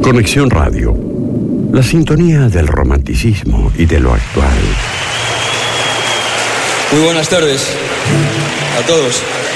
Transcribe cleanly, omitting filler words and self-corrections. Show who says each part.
Speaker 1: Conexión Radio. La sintonía del romanticismo y de lo actual.
Speaker 2: Muy buenas tardes a todos.